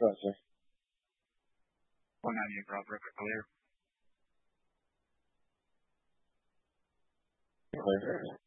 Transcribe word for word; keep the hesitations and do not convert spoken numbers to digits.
Go ahead, sir. One on you, Robert. Clear. Clear.